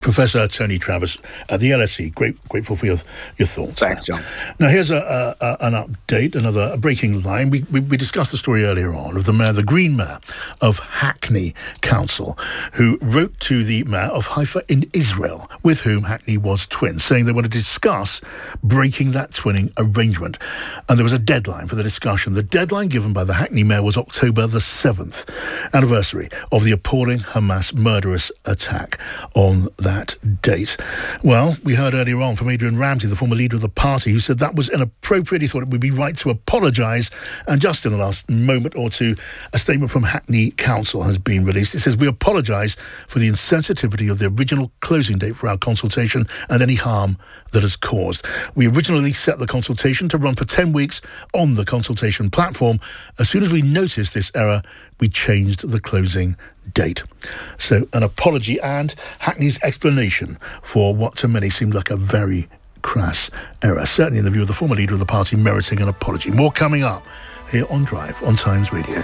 Professor Tony Travers at the LSE. Grateful for your thoughts. Thanks, John. Now, here's an update, another breaking line. We discussed the story earlier on of the Green Mayor of Hackney Council, who wrote to the Mayor of Haifa in Israel, with whom Hackney was twins, saying they wanted to discuss breaking that twinning arrangement. And there was a deadline for the discussion. The deadline given by the Hackney Mayor was October the 7th, anniversary of the appalling Hamas murderous attack on that date. Well, we heard earlier on from Adrian Ramsey, the former leader of the party, who said that was inappropriate. He thought it would be right to apologise. And just in the last moment or two, a statement from Hackney Council has been released. It says, "We apologise for the insensitivity of the original closing date for our consultation and any harm that has caused. We originally set the consultation to run for 10 weeks on the consultation platform. As soon as we noticed this error, we changed the closing date." So an apology and Hackney's explanation for what to many seemed like a very crass error, certainly in the view of the former leader of the party, meriting an apology. More coming up here on Drive on Times Radio.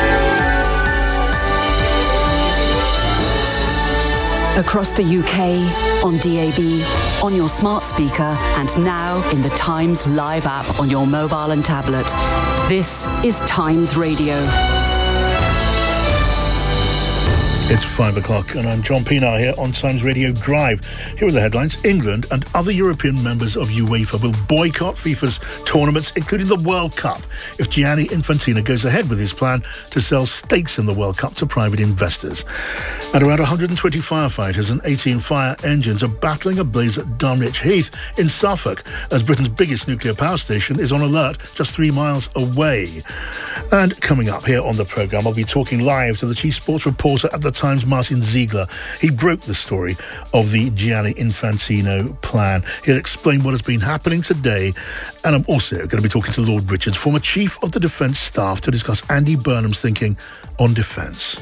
Across the UK, on DAB, on your smart speaker, and now in the Times Live app on your mobile and tablet. This is Times Radio. It's 5 o'clock and I'm John Pienaar here on Times Radio Drive. Here are the headlines. England and other European members of UEFA will boycott FIFA's tournaments, including the World Cup, if Gianni Infantino goes ahead with his plan to sell stakes in the World Cup to private investors. And around 120 firefighters and 18 fire engines are battling a blaze at Dunwich Heath in Suffolk, as Britain's biggest nuclear power station is on alert just 3 miles away. And coming up here on the programme, I'll be talking live to the chief sports reporter at the Times, Martin Ziegler. He broke the story of the Gianni Infantino plan. He'll explain what has been happening today. And I'm also going to be talking to Lord Richards, former Chief of the Defence Staff, to discuss Andy Burnham's thinking on defence.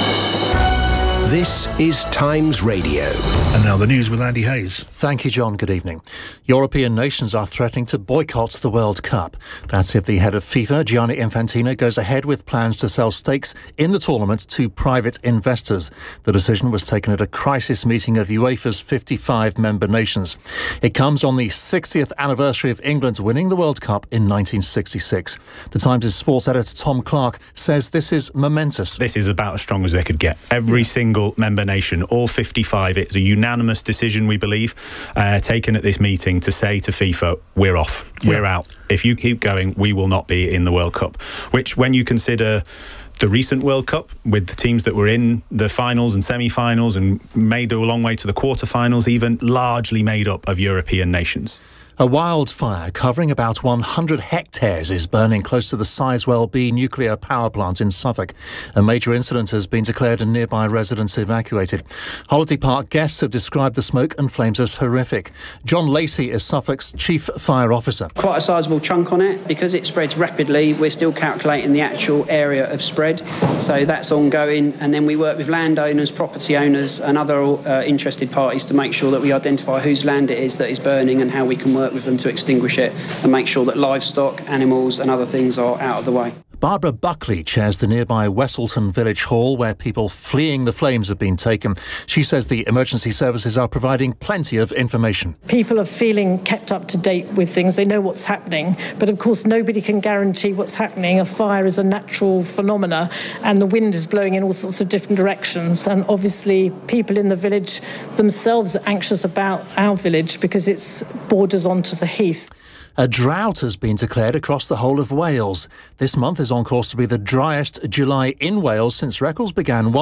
This is Times Radio. And now the news with Andy Hayes. Thank you, John. Good evening. European nations are threatening to boycott the World Cup. That's if the head of FIFA, Gianni Infantino, goes ahead with plans to sell stakes in the tournament to private investors. The decision was taken at a crisis meeting of UEFA's 55 member nations. It comes on the 60th anniversary of England winning the World Cup in 1966. The Times' sports editor Tom Clark says this is momentous. This is about as strong as they could get. Every single member nation, all 55, it's a unanimous decision, we believe, taken at this meeting to say to FIFA, we're off, we're out. If you keep going, we will not be in the World Cup. Which, when you consider the recent World Cup, with the teams that were in the finals and semi-finals and made a long way to the quarter-finals, even largely made up of European nations. A wildfire covering about 100 hectares is burning close to the Sizewell B nuclear power plant in Suffolk. A major incident has been declared and nearby residents evacuated. Holiday Park guests have described the smoke and flames as horrific. John Lacey is Suffolk's chief fire officer. Quite a sizable chunk on it. Because it spreads rapidly, we're still calculating the actual area of spread. So that's ongoing. And then we work with landowners, property owners and other interested parties to make sure that we identify whose land it is that is burning and how we can work with them to extinguish it and make sure that livestock, animals and other things are out of the way. Barbara Buckley chairs the nearby Westleton Village Hall, where people fleeing the flames have been taken. She says the emergency services are providing plenty of information. People are feeling kept up to date with things. They know what's happening. But of course, nobody can guarantee what's happening. A fire is a natural phenomena and the wind is blowing in all sorts of different directions. And obviously, people in the village themselves are anxious about our village because it borders onto the heath. A drought has been declared across the whole of Wales. This month is on course to be the driest July in Wales since records began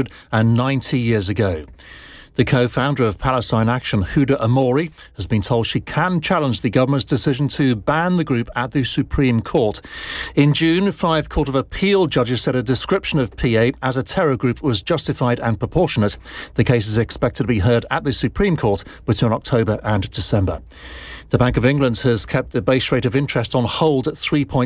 190 years ago. The co-founder of Palestine Action, Huda Amori, has been told she can challenge the government's decision to ban the group at the Supreme Court. In June, 5 Court of Appeal judges said a description of PA as a terror group was justified and proportionate. The case is expected to be heard at the Supreme Court between October and December. The Bank of England has kept the base rate of interest on hold at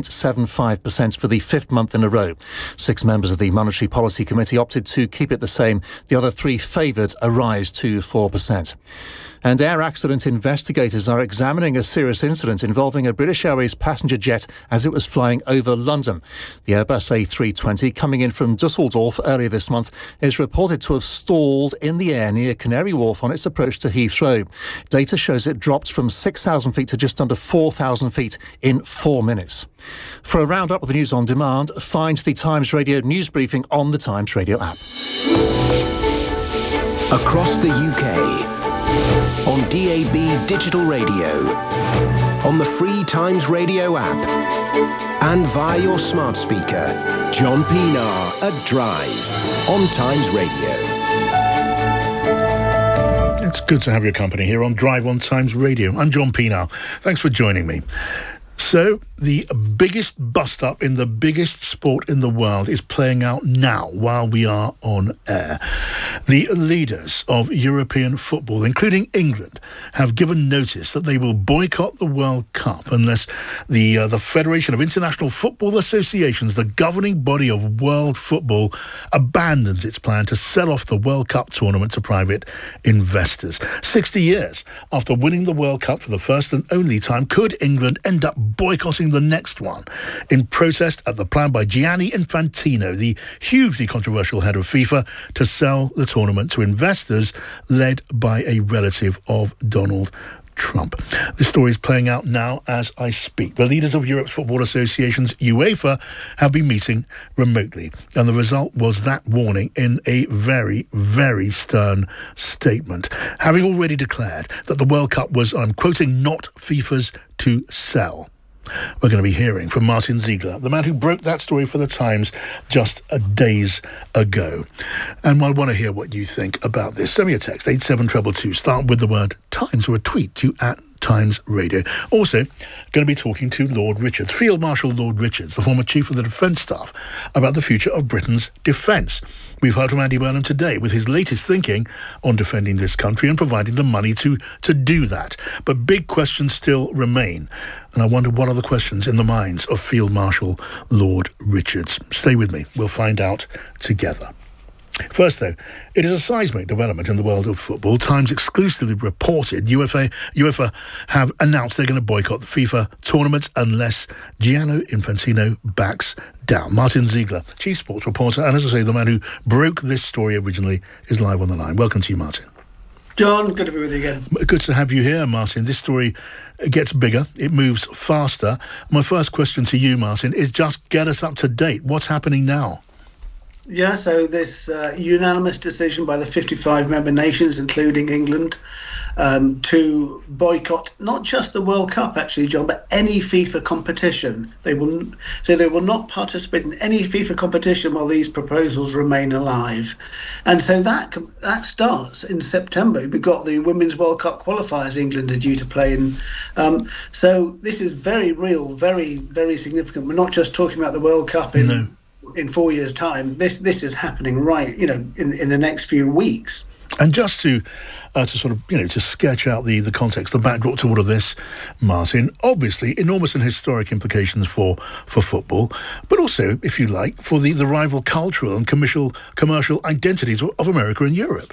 3.75% for the 5th month in a row. 6 members of the Monetary Policy Committee opted to keep it the same. The other 3 favoured a rise to 4%. And air accident investigators are examining a serious incident involving a British Airways passenger jet as it was flying over London. The Airbus A320, coming in from Dusseldorf earlier this month, is reported to have stalled in the air near Canary Wharf on its approach to Heathrow. Data shows it dropped from 6,000 feet to just under 4,000 feet in 4 minutes. For a roundup of the news on demand, find the Times Radio news briefing on the Times Radio app. Across the UK, on DAB Digital Radio, on the free Times Radio app, and via your smart speaker, John Pienaar at Drive on Times Radio. It's good to have your company here on Drive on Times Radio. I'm John Pienaar. Thanks for joining me. So, the biggest bust-up in the biggest sport in the world is playing out now while we are on air. The leaders of European football, including England, have given notice that they will boycott the World Cup unless the Federation of International Football Associations, the governing body of world football, abandons its plan to sell off the World Cup tournament to private investors. 60 years after winning the World Cup for the first and only time, could England end up boycotting the next one in protest at the plan by Gianni Infantino, the hugely controversial head of FIFA, to sell the tournament to investors led by a relative of Donald Trump. This story is playing out now as I speak. The leaders of Europe's football associations, UEFA, have been meeting remotely, and the result was that warning in a very, very stern statement, having already declared that the World Cup was, I'm quoting, not FIFA's to sell. We're going to be hearing from Martin Ziegler, the man who broke that story for The Times just days ago. And I want to hear what you think about this. Send me a text, 87222. Start with the word Times or a tweet to @Times Radio. Also, going to be talking to Lord Richards, Field Marshal Lord Richards, the former Chief of the Defence Staff, about the future of Britain's defence. We've heard from Andy Burnham today with his latest thinking on defending this country and providing the money to do that. But big questions still remain. And I wonder what are the questions in the minds of Field Marshal Lord Richards. Stay with me. We'll find out together. First, though, it is a seismic development in the world of football. Times exclusively reported UEFA have announced they're going to boycott the FIFA tournament unless Gianni Infantino backs down. Martin Ziegler, Chief Sports Reporter, and as I say, the man who broke this story originally, is live on the line. Welcome to you, Martin. John, good to be with you again. Good to have you here, Martin. This story gets bigger. It moves faster. My first question to you, Martin, is just get us up to date. What's happening now? Yeah, so this unanimous decision by the 55 member nations, including England, to boycott not just the World Cup, actually, John, but any FIFA competition. They will not participate in any FIFA competition while these proposals remain alive. And so that starts in September. We've got the Women's World Cup qualifiers England are due to play in. So this is very real, very, very significant. We're not just talking about the World Cup in 4 years' time. This is happening right, in the next few weeks. And just to sort of, to sketch out the context, the backdrop to all of this, Martin, obviously enormous and historic implications for football, but also, if you like, for the rival cultural and commercial identities of America and Europe.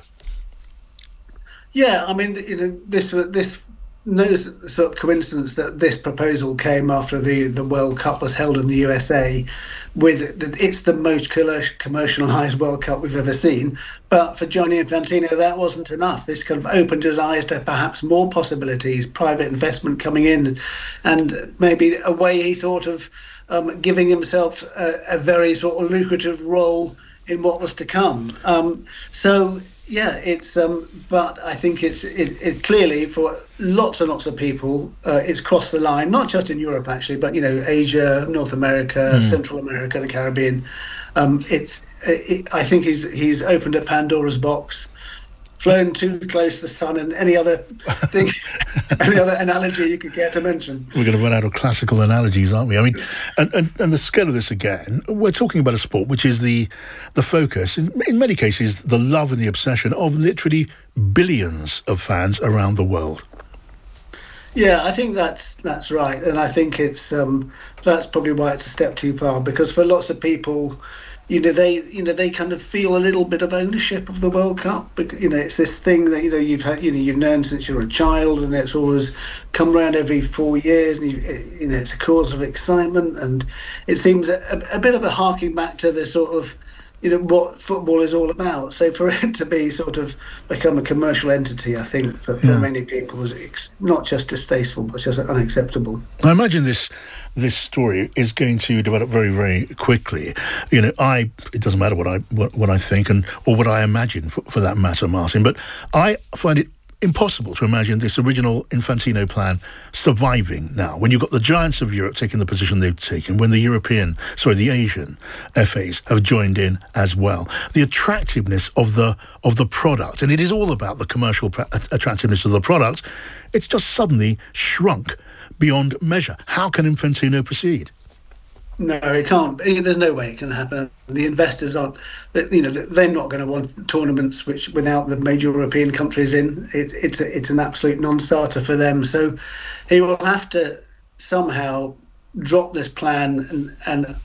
Yeah, I mean, this no sort of coincidence that this proposal came after the World Cup was held in the USA. It's the most commercialised World Cup we've ever seen. But for Gianni Infantino, that wasn't enough. This kind of opened his eyes to perhaps more possibilities, private investment coming in, and maybe a way he thought of giving himself a very sort of lucrative role in what was to come. Yeah, it's but I think it clearly for lots and lots of people it's crossed the line, not just in Europe actually, but Asia, North America, Central America, the Caribbean. I think he's opened a Pandora's box, flown too close to the sun, and any other thing, any other analogy you could care to mention. We're going to run out of classical analogies, aren't we? I mean, and the scale of this again, we're talking about a sport which is the focus, in many cases, the love and the obsession of literally billions of fans around the world. Yeah, I think that's right, and I think it's that's probably why it's a step too far, because for lots of people, they kind of feel a little bit of ownership of the World Cup. It's this thing that you've known since you were a child, and it's always come around every 4 years, and it's a cause of excitement, and it seems a bit of a harking back to the sort of what football is all about. So for it to be sort of become a commercial entity, I think for many people is not just distasteful, but just unacceptable. I imagine this story is going to develop very, very quickly. It doesn't matter what I think or what I imagine for that matter, Martin, but I find it impossible to imagine this original Infantino plan surviving now, when you've got the giants of Europe taking the position they've taken, when the Asian FAs have joined in as well. The attractiveness of the product, and it is all about the commercial attractiveness of the product, it's just suddenly shrunk beyond measure. How can Infantino proceed? No, it can't. There's no way it can happen. The investors aren't. They're not going to want tournaments without the major European countries in. It's an absolute non-starter for them. So he will have to somehow drop this plan and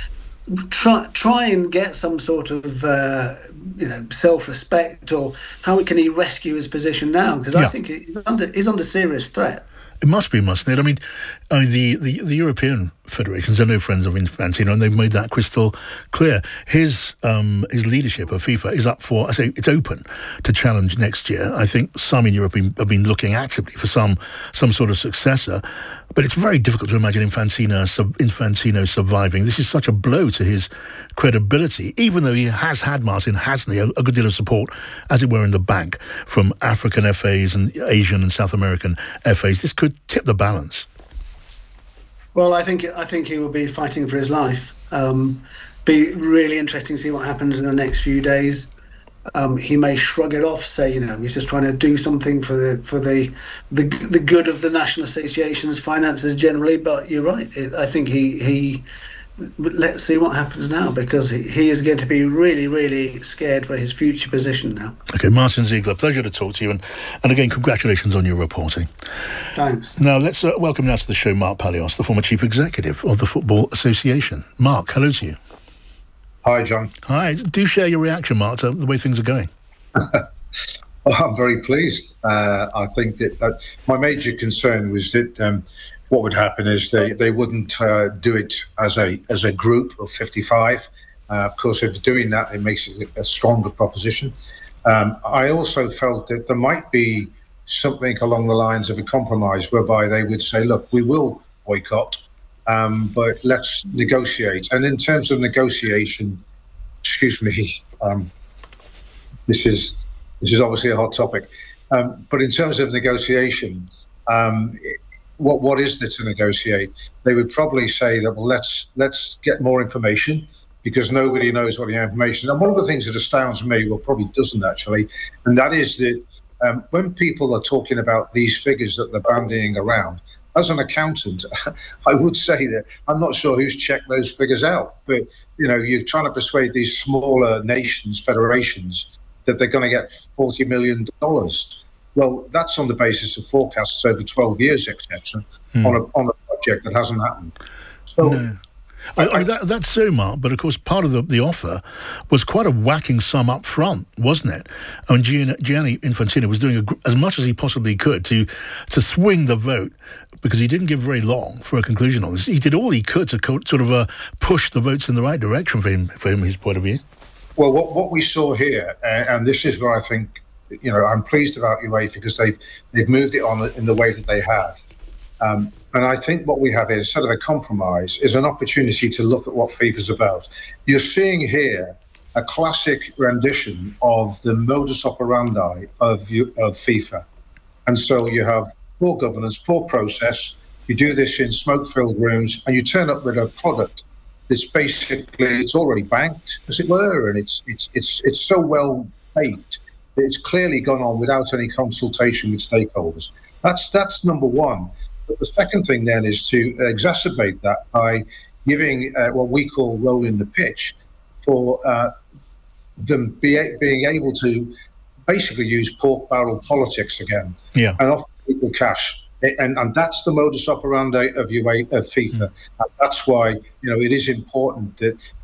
try and get some sort of self-respect, or how can he rescue his position now? Because I think he's under serious threat. It must be, mustn't it? I mean, the European federations are no friends of Infantino, and they've made that crystal clear. His leadership of FIFA is up for, it's open to challenge next year. I think some in Europe have been looking actively for some sort of successor, but it's very difficult to imagine Infantino surviving. This is such a blow to his credibility, even though he has had, Martin, hasn't he, a good deal of support, as it were, in the bank from African FAs and Asian and South American FAs. This could tip the balance. Well, I think he will be fighting for his life. Be really interesting to see what happens in the next few days. He may shrug it off, say he's just trying to do something for the good of the national association's finances generally. But you're right. I think he let's see what happens now, because he is going to be really, really scared for his future position now. Okay, Martin Ziegler, pleasure to talk to you, and again, congratulations on your reporting. Thanks. Now, let's welcome now to the show Mark Palios, the former Chief Executive of the Football Association. Mark, hello to you. Hi, John. Hi. Do share your reaction, Mark, to the way things are going. Well, I'm very pleased. I think that my major concern was that what would happen is they wouldn't do it as a group of 55. Of course, if doing that, it makes it a stronger proposition. I also felt that there might be something along the lines of a compromise whereby they would say, look, we will boycott, but let's negotiate. And in terms of negotiation, excuse me, this is obviously a hot topic. But in terms of negotiation, what is there to negotiate? They would probably say that, well, let's get more information, because nobody knows what the information is. And one of the things that astounds me, well, probably doesn't actually, and that is that when people are talking about these figures that they're bandying around, as an accountant, I would say that I'm not sure who's checked those figures out. But, you're trying to persuade these smaller nations, federations, that they're going to get $40 million. Well, that's on the basis of forecasts over 12 years, etc., on a project that hasn't happened. So, no. That's so, Mark, but of course part of the offer was quite a whacking sum up front, wasn't it? I mean, Gianni Infantino was doing as much as he possibly could to swing the vote, because he didn't give very long for a conclusion on this. He did all he could to sort of push the votes in the right direction for him, his point of view. Well, what we saw here, and this is where I think, I'm pleased about UEFA, because they've moved it on in the way that they have. And I think what we have here, instead of a compromise, is an opportunity to look at what FIFA's about. You're seeing here a classic rendition of the modus operandi of FIFA. And so you have poor governance, poor process. You do this in smoke-filled rooms, and you turn up with a product that's basically, it's already banked, as it were, and it's so well baked that it's clearly gone on without any consultation with stakeholders. That's number one. But the second thing then is to exacerbate that by giving what we call rolling the pitch for them being able to basically use pork barrel politics again, and offer people cash. And that's the modus operandi of FIFA. And that's why it is important that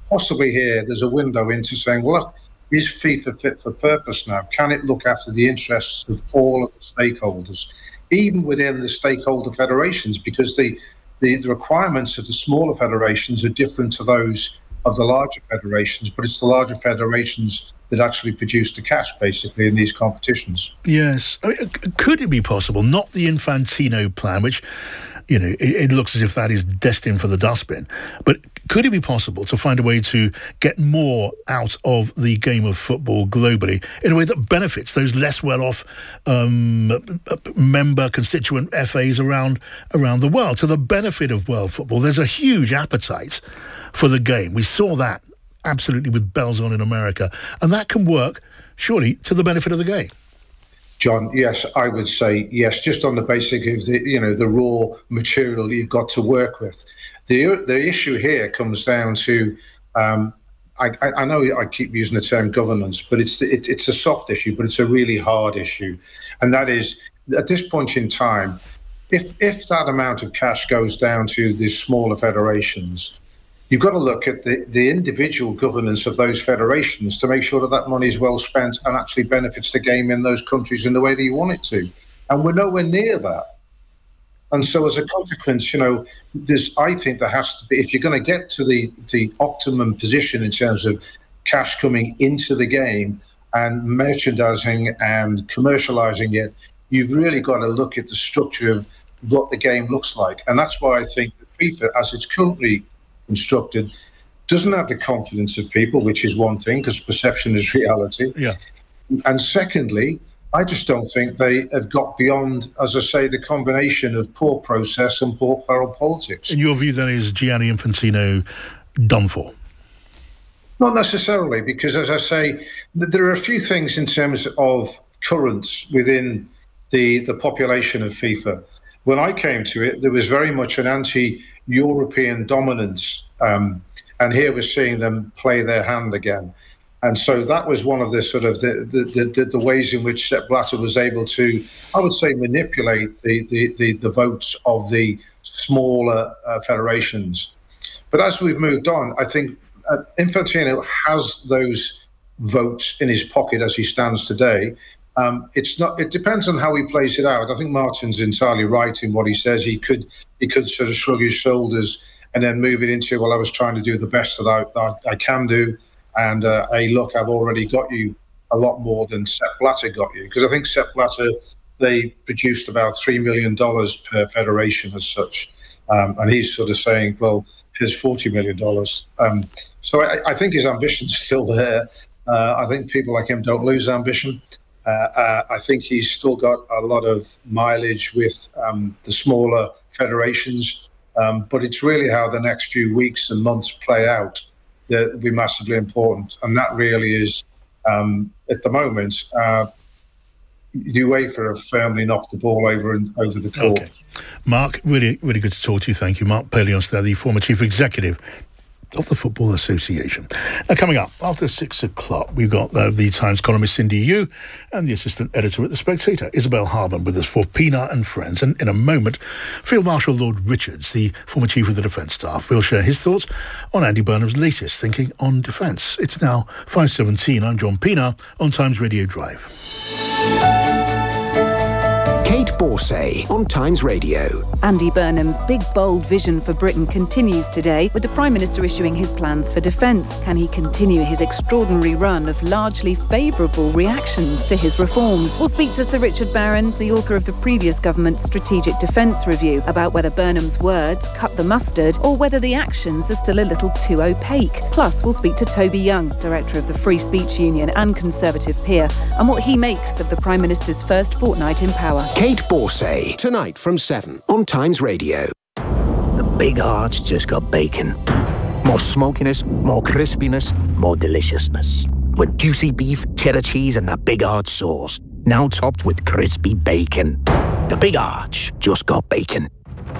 possibly here there's a window into saying, well, look, is FIFA fit for purpose now? Can it look after the interests of all of the stakeholders, even within the stakeholder federations? Because the requirements of the smaller federations are different to those of the larger federations, but it's the larger federations that actually produce the cash, basically, in these competitions. Yes. I mean, could it be possible, not the Infantino plan, which, you know, it looks as if that is destined for the dustbin, but could it be possible to find a way to get more out of the game of football globally in a way that benefits those less well-off member constituent FAs around the world, to the benefit of world football? There's a huge appetite for the game. We saw that absolutely with bells on in America, and that can work, surely, to the benefit of the game. John, yes, I would say yes, just on the basic of the raw material you've got to work with. The issue here comes down to, I know I keep using the term governance, but it's a soft issue, but it's a really hard issue. And that is, at this point in time, if that amount of cash goes down to the smaller federations, you've got to look at the individual governance of those federations to make sure that that money is well spent and actually benefits the game in those countries in the way that you want it to. And we're nowhere near that. And so as a consequence, I think there has to be, if you're going to get to the optimum position in terms of cash coming into the game and merchandising and commercializing it, you've really got to look at the structure of what the game looks like. And that's why I think that FIFA, as it's currently constructed, doesn't have the confidence of people, which is one thing, because perception is reality. Yeah. And secondly, I just don't think they have got beyond, as I say, the combination of poor process and poor politics. In your view, then, is Gianni Infantino done for? Not necessarily, because, as I say, there are a few things in terms of currents within the population of FIFA. When I came to it, there was very much an anti-European dominance, and here we're seeing them play their hand again. And so that was one of the sort of the ways in which Sepp Blatter was able to, I would say, manipulate the votes of the smaller federations. But as we've moved on, I think Infantino has those votes in his pocket as he stands today. It depends on how he plays it out. I think Martin's entirely right in what he says. He could sort of shrug his shoulders and then move it into, well, I was trying to do the best that I can do. And, hey, look, I've already got you a lot more than Sepp Blatter got you. Because I think Sepp Blatter, they produced about $3 million per federation as such. And he's sort of saying, well, here's $40 million. So I think his ambition's still there. I think people like him don't lose ambition. I think he's still got a lot of mileage with the smaller federations. But it's really how the next few weeks and months play out that will be massively important. And that really is, at the moment, UEFA have firmly knocked the ball over the court. Okay. Mark, really, really good to talk to you. Thank you. Mark Palios there, the former Chief Executive of the Football Association. Now, coming up, after 6 o'clock, we've got the Times columnist Cindy Yu and the assistant editor at The Spectator, Isabel Harbin, with us for Pienaar and Friends. And in a moment, Field Marshal Lord Richards, the former Chief of the Defence Staff, will share his thoughts on Andy Burnham's latest thinking on defence. It's now 5:17. I'm John Pienaar on Times Radio Drive. Kate Borsay on Times Radio. Andy Burnham's big, bold vision for Britain continues today, with the Prime Minister issuing his plans for defence. Can he continue his extraordinary run of largely favourable reactions to his reforms? We'll speak to Sir Richard Barrons, the author of the previous government's Strategic Defence Review, about whether Burnham's words cut the mustard or whether the actions are still a little too opaque. Plus, we'll speak to Toby Young, director of the Free Speech Union and Conservative peer, and what he makes of the Prime Minister's first fortnight in power. Kate Borsay, tonight from 7 on Times Radio. The Big Arch just got bacon. More smokiness, more crispiness, more deliciousness. With juicy beef, cheddar cheese and the Big Arch sauce. Now topped with crispy bacon. The Big Arch just got bacon.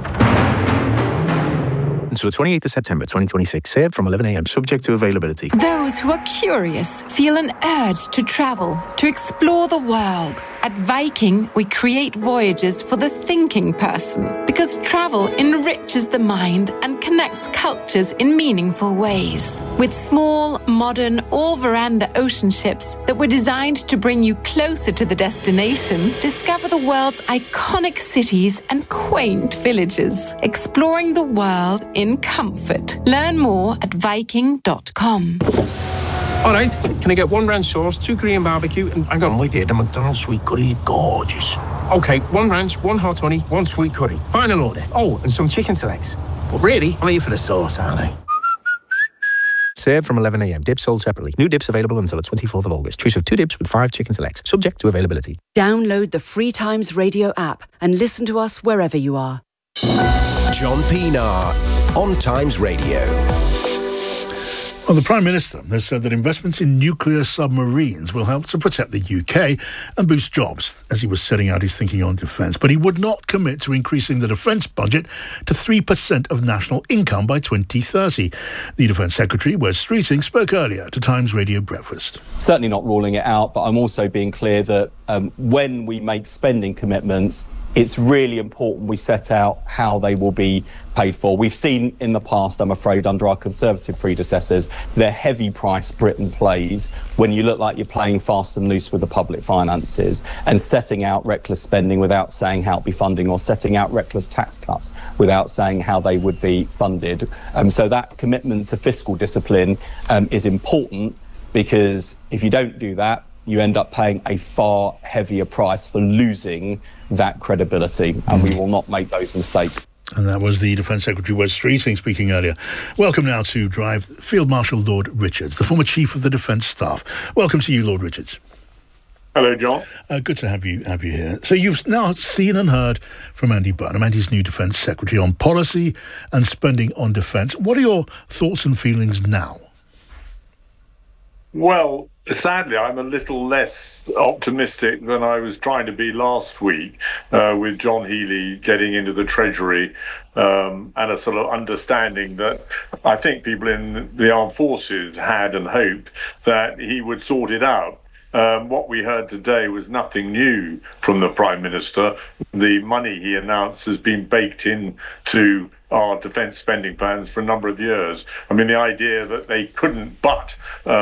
Until the 28th of September 2026, served from 11 a.m, subject to availability. Those who are curious feel an urge to travel, to explore the world. At Viking, we create voyages for the thinking person because travel enriches the mind and connects cultures in meaningful ways. With small, modern, all-veranda ocean ships that were designed to bring you closer to the destination, discover the world's iconic cities and quaint villages, exploring the world in comfort. Learn more at Viking.com. All right, can I get 1 ranch sauce, 2 Korean barbecue, and hang on, wait there, the McDonald's sweet curry is gorgeous. Okay, 1 ranch, 1 hot honey, 1 sweet curry. Final order. Oh, and some chicken selects. But really, I'm here for the sauce, aren't I? Served from 11 a.m. Dips sold separately. New dips available until the 24th of August. Choice of 2 dips with 5 chicken selects. Subject to availability. Download the Free Times Radio app and listen to us wherever you are. John Pienaar on Times Radio. Well, the Prime Minister has said that investments in nuclear submarines will help to protect the UK and boost jobs as he was setting out his thinking on defence. But he would not commit to increasing the defence budget to 3% of national income by 2030. The Defence Secretary, Wes Streeting, spoke earlier to Times Radio Breakfast. Certainly not ruling it out, but I'm also being clear that when we make spending commitments, it's really important we set out how they will be paid for. We've seen in the past, I'm afraid, under our Conservative predecessors, the heavy price Britain plays when you look like you're playing fast and loose with the public finances and setting out reckless spending without saying how it be funding, or setting out reckless tax cuts without saying how they would be funded. So that commitment to fiscal discipline is important, because if you don't do that, you end up paying a far heavier price for losing that credibility, and we will not make those mistakes. And that was the Defence Secretary, Wes Streeting, speaking earlier. Welcome now to Drive, Field Marshal Lord Richards, the former Chief of the Defence Staff. Welcome to you, Lord Richards. Hello, John. Good to have you here. So you've now seen and heard from Andy Burnham, Andy's new Defence Secretary, on policy and spending on defence. What are your thoughts and feelings now? Well, sadly, I'm a little less optimistic than I was trying to be last week with John Healey getting into the Treasury and a sort of understanding that I think people in the armed forces had and hoped that he would sort it out. What we heard today was nothing new from the Prime Minister. The money he announced has been baked into our defence spending plans for a number of years. I mean, the idea that they couldn't but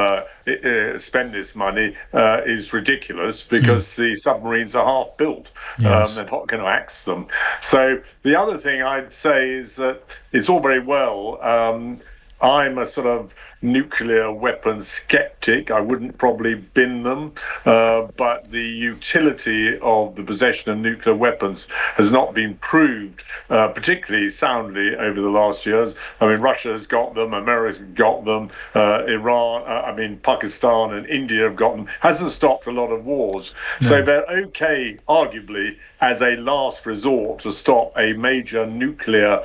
spend this money is ridiculous, because the submarines are half built. Yes. They're not going to axe them. So the other thing I'd say is that it's all very well. I'm a sort of nuclear weapons skeptic. I wouldn't probably bin them, but the utility of the possession of nuclear weapons has not been proved particularly soundly over the last years. I mean, Russia has got them, America's got them, Iran, Pakistan and India have got them. Hasn't stopped a lot of wars. No. So they're okay, arguably, as a last resort to stop a major nuclear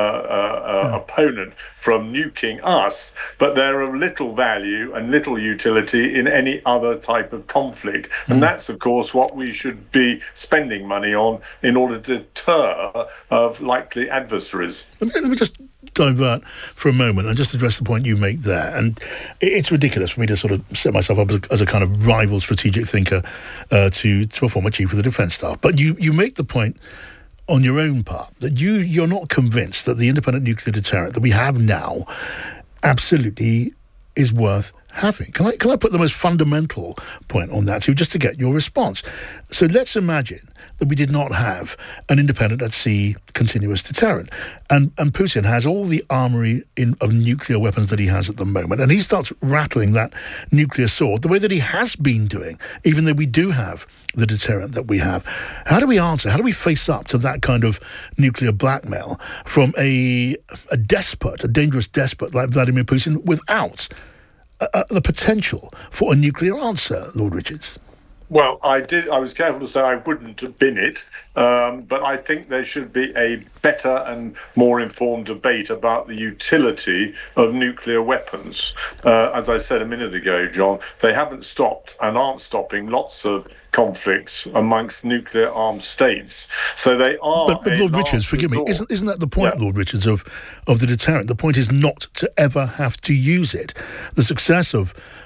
opponent from nuking us, but they're of little value and little utility in any other type of conflict. And that's, of course, what we should be spending money on in order to deter of likely adversaries. Let me just divert for a moment and just address the point you make there. And it's ridiculous for me to sort of set myself up as a kind of rival strategic thinker to a former Chief of the Defence Staff. But you make the point on your own part that you're not convinced that the independent nuclear deterrent that we have now absolutely is worth having. Can I put the most fundamental point on that, just to get your response? So let's imagine that we did not have an independent at sea continuous deterrent, and Putin has all the armoury of nuclear weapons that he has at the moment, and he starts rattling that nuclear sword the way that he has been doing, even though we do have the deterrent that we have. How do we answer? How do we face up to that kind of nuclear blackmail from a despot, a dangerous despot like Vladimir Putin, without the potential for a nuclear answer, Lord Richards? Well, I was careful to say I wouldn't have been it, but I think there should be a better and more informed debate about the utility of nuclear weapons. As I said a minute ago, John, they haven't stopped and aren't stopping lots of conflicts amongst nuclear armed states. So they are. But Lord Richards, forgive me, isn't that the point, Lord Richards, of the deterrent? The point is not to ever have to use it. The success of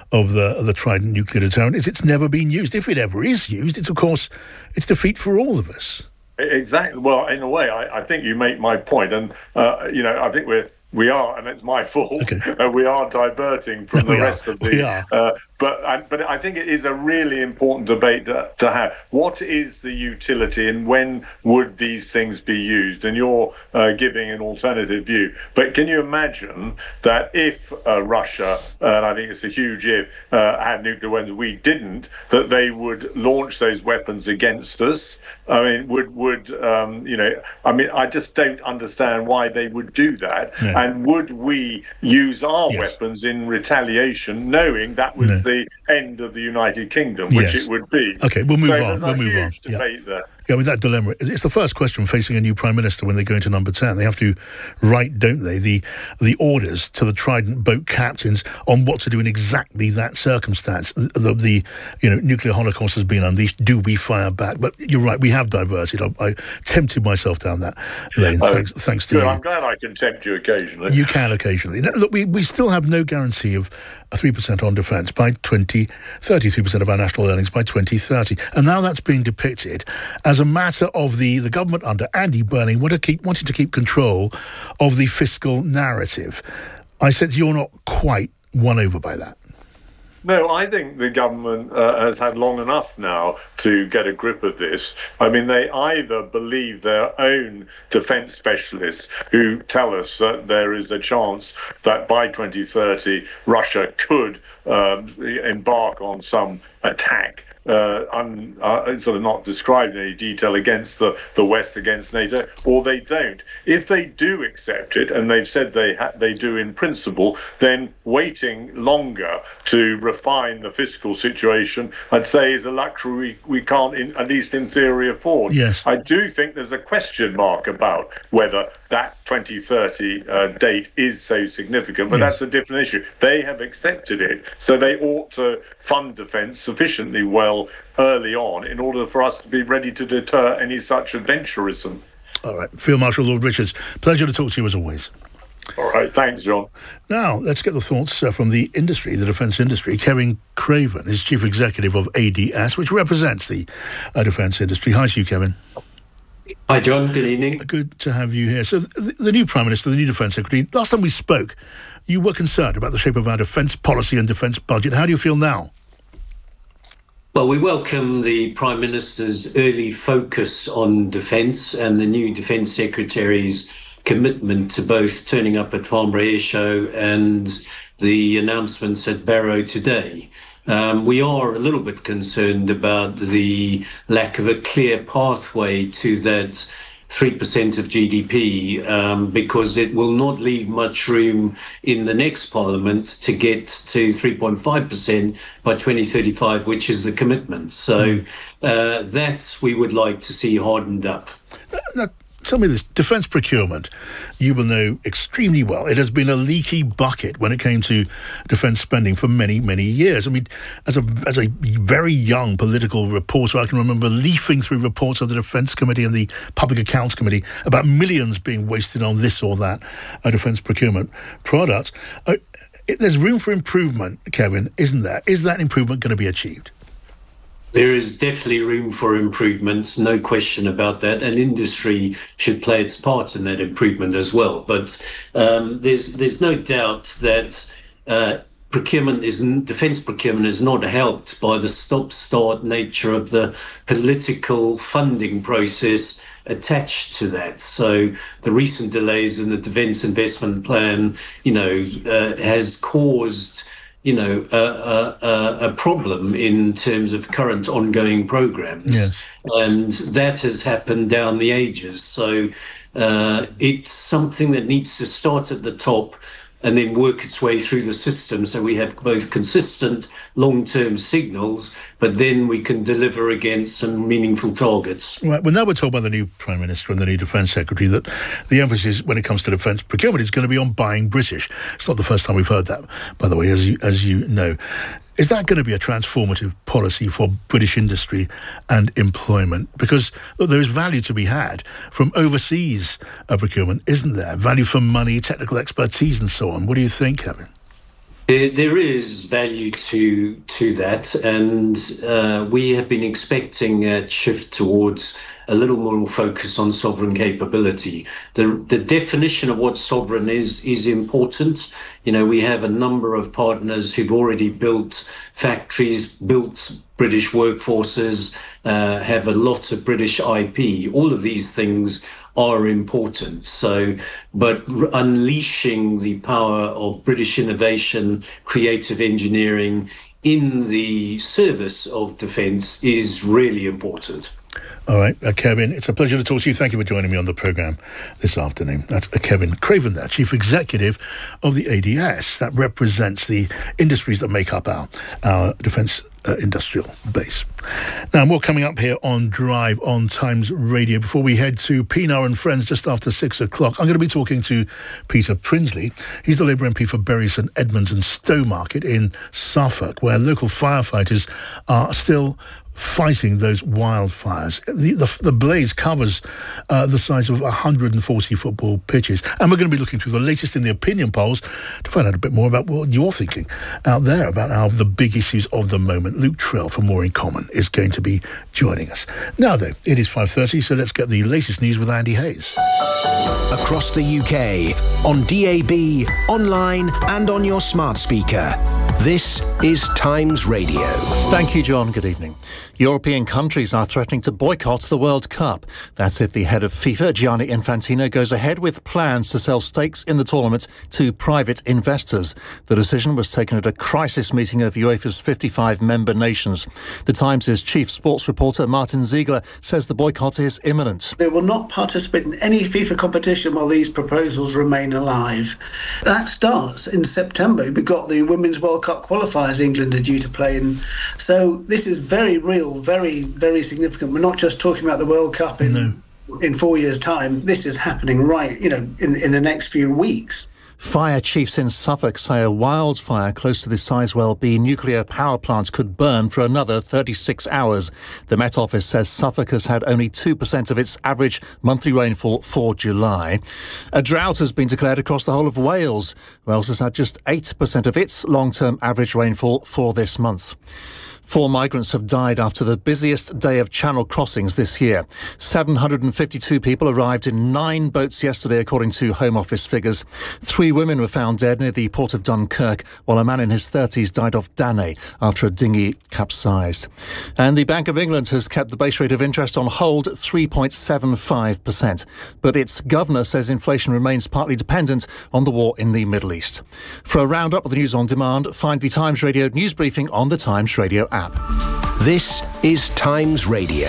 of the Trident nuclear deterrent is it's never been used. If it ever is used, it's, of course, it's defeat for all of us. Exactly. Well, in a way, I think you make my point. And, I think we are, and it's my fault, we are diverting from the rest of the... But I think it is a really important debate to have. What is the utility and when would these things be used? And you're giving an alternative view. But can you imagine that if Russia, and I think it's a huge if, had nuclear weapons, we didn't, that they would launch those weapons against us? I mean, I just don't understand why they would do that. No. And would we use our weapons in retaliation, knowing that was the end of the United Kingdom, which it would be? Okay, we'll move on. We'll move on. Debate there. Yeah, with that dilemma, it's the first question facing a new Prime Minister when they go into number 10. They have to write, don't they, the orders to the Trident boat captains on what to do in exactly that circumstance. The nuclear holocaust has been unleashed. Do we fire back? But you're right, we have diverted. I tempted myself down that lane, thanks to you. I'm glad I can tempt you occasionally. You can occasionally. Now, look, we still have no guarantee of 3% on defence by 2030, 3% of our national earnings by 2030. And now that's being depicted as a matter of the government under Andy Burnham wanting to keep control of the fiscal narrative. I sense you're not quite won over by that. No, I think the government has had long enough now to get a grip of this. I mean, they either believe their own defence specialists who tell us that there is a chance that by 2030 Russia could embark on some attack, sort of not described in any detail, against the West, against NATO, or they don't. If they do accept it, and they've said they do in principle, then waiting longer to refine the fiscal situation, I'd say, is a luxury we can't, at least in theory, afford. Yes. I do think there's a question mark about whether that 2030 date is so significant, but that's a different issue. They have accepted it, so they ought to fund defence sufficiently well early on in order for us to be ready to deter any such adventurism. All right. Field Marshal Lord Richards, pleasure to talk to you as always. All right. Thanks, John. Now, let's get the thoughts from the industry, the defence industry. Kevin Craven is Chief Executive of ADS, which represents the defence industry. Hi to you, Kevin. Hi, John. Good evening. Good to have you here. So the new Prime Minister, the new Defence Secretary, last time we spoke, you were concerned about the shape of our defence policy and defence budget. How do you feel now? Well, we welcome the Prime Minister's early focus on defence and the new Defence Secretary's commitment to both turning up at Farnborough Air Show and the announcements at Barrow today. We are a little bit concerned about the lack of a clear pathway to that 3% of GDP because it will not leave much room in the next Parliament to get to 3.5% by 2035, which is the commitment. So that we would like to see hardened up. Now, tell me this, defence procurement, you will know extremely well. It has been a leaky bucket when it came to defence spending for many, many years. I mean, as a very young political reporter, I can remember leafing through reports of the Defence Committee and the Public Accounts Committee about millions being wasted on this or that defence procurement product. There's room for improvement, Kevin, isn't there? Is that improvement going to be achieved? There is definitely room for improvements, no question about that, and industry should play its part in that improvement as well. But there's no doubt that defence procurement is not helped by the stop-start nature of the political funding process attached to that. So the recent delays in the Defence Investment Plan, has caused a problem in terms of current ongoing programs. Yes. And that has happened down the ages. So it's something that needs to start at the top and then work its way through the system so we have both consistent long-term signals, but then we can deliver against some meaningful targets. Right. Well, now we're told by the new Prime Minister and the new Defence Secretary that the emphasis when it comes to defence procurement is going to be on buying British. It's not the first time we've heard that, by the way, as you know. Is that going to be a transformative policy for British industry and employment? Because look, there is value to be had from overseas procurement, isn't there? Value for money, technical expertise and so on. What do you think, Kevin? There is value to that, and we have been expecting a shift towards a little more focus on sovereign capability. The definition of what sovereign is important. You know, we have a number of partners who've already built factories, built British workforces, have a lot of British IP. All of these things are important. So, but unleashing the power of British innovation, creative engineering in the service of defence is really important. All right, Kevin, it's a pleasure to talk to you. Thank you for joining me on the programme this afternoon. That's Kevin Craven there, Chief Executive of the ADS. That represents the industries that make up our defence industrial base. Now, more coming up here on Drive on Times Radio. Before we head to Pinar and Friends just after 6 o'clock, I'm going to be talking to Peter Prinsley. He's the Labour MP for Bury St Edmunds and Stowmarket in Suffolk, where local firefighters are still fighting those wildfires. The blaze covers the size of 140 football pitches. And we're going to be looking through the latest in the opinion polls to find out a bit more about what you're thinking out there about the big issues of the moment. Luke Trill from More in Common is going to be joining us. Now, though, it is 5:30, so let's get the latest news with Andy Hayes. Across the UK, on DAB, online and on your smart speaker. This is Times Radio. Thank you, John. Good evening. European countries are threatening to boycott the World Cup. That's if the head of FIFA, Gianni Infantino, goes ahead with plans to sell stakes in the tournament to private investors. The decision was taken at a crisis meeting of UEFA's 55 member nations. The Times' chief sports reporter, Martin Ziegler, says the boycott is imminent. They will not participate in any FIFA competition while these proposals remain alive. That starts in September. We've got the Women's World Cup qualifiers England are due to play in. So this is very real, very, very significant. We're not just talking about the World Cup in 4 years' time. This is happening right, in the next few weeks. Fire chiefs in Suffolk say a wildfire close to the Sizewell B nuclear power plant could burn for another 36 hours. The Met Office says Suffolk has had only 2% of its average monthly rainfall for July. A drought has been declared across the whole of Wales. Wales has had just 8% of its long-term average rainfall for this month. 4 migrants have died after the busiest day of channel crossings this year. 752 people arrived in 9 boats yesterday, according to Home Office figures. 3 women were found dead near the port of Dunkirk, while a man in his 30s died off Danny after a dinghy capsized. And the Bank of England has kept the base rate of interest on hold at 3.75%. But its governor says inflation remains partly dependent on the war in the Middle East. For a roundup of the news on demand, find the Times Radio news briefing on the Times Radio app. This is Times Radio.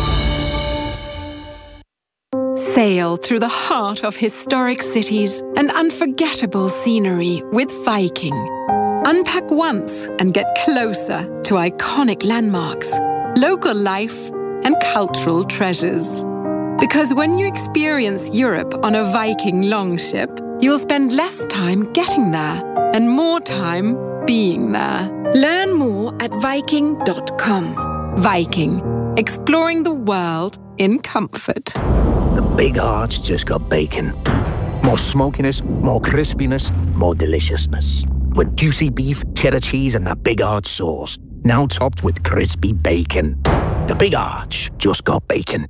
Sail through the heart of historic cities and unforgettable scenery with Viking. Unpack once and get closer to iconic landmarks, local life, and cultural treasures. Because when you experience Europe on a Viking longship, you'll spend less time getting there and more time being there. Learn more at Viking.com. Viking, exploring the world in comfort. The Big Arch just got bacon. More smokiness, more crispiness, more deliciousness. With juicy beef, cheddar cheese, and that Big Arch sauce. Now topped with crispy bacon. The Big Arch just got bacon.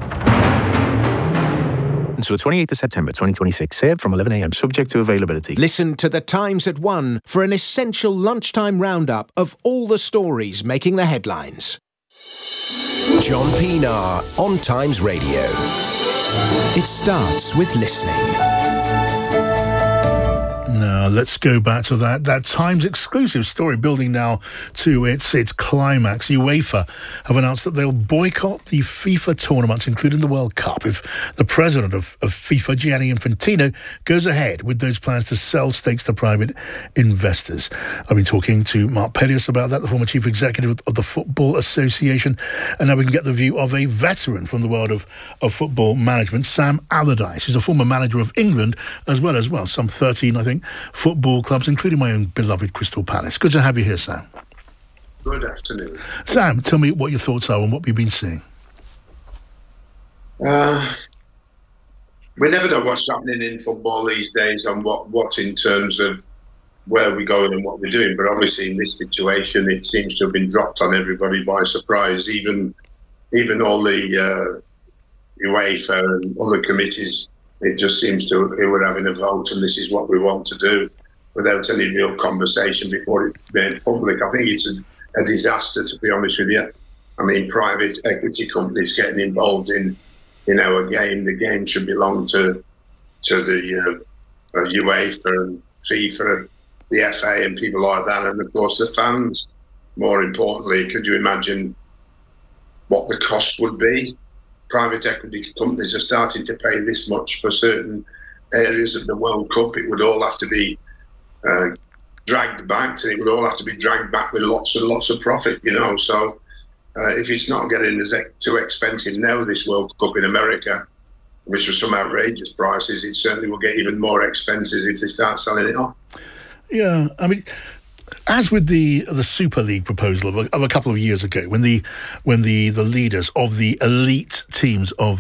Until the 28th of September 2026, served from 11 a.m, subject to availability. Listen to The Times at 1 for an essential lunchtime roundup of all the stories making the headlines. John Pinar on Times Radio. It starts with listening. Now, let's go back to that Times exclusive story building now to its climax. UEFA have announced that they'll boycott the FIFA tournaments, including the World Cup, if the president of FIFA, Gianni Infantino, goes ahead with those plans to sell stakes to private investors. I've been talking to Mark Pelias about that, the former chief executive of the Football Association, and now we can get the view of a veteran from the world of football management, Sam Allardyce, who's a former manager of England, as well as some 13, I think, football clubs, including my own beloved Crystal Palace. Good to have you here, Sam. Good afternoon. Sam, tell me what your thoughts are on what we've been seeing. We never know what's happening in football these days and what in terms of where we're going and what we're doing. But obviously in this situation, it seems to have been dropped on everybody by surprise. Even all the UEFA and other committees, it just seems to they were having a vote and this is what we want to do without any real conversation before it's made public. I think it's a disaster, to be honest with you. I mean, private equity companies getting involved in a game. The game should belong to the UEFA and FIFA, the FA and people like that, and of course the fans. More importantly, could you imagine what the cost would be? Private equity companies are starting to pay this much for certain areas of the World Cup. It would all have to be dragged back, and it would all have to be dragged back with lots and lots of profit, So if it's not getting too expensive now, this World Cup in America, which was some outrageous prices, it certainly will get even more expensive if they start selling it off. Yeah, I mean, as with the Super League proposal of a couple of years ago, when the leaders of the elite teams of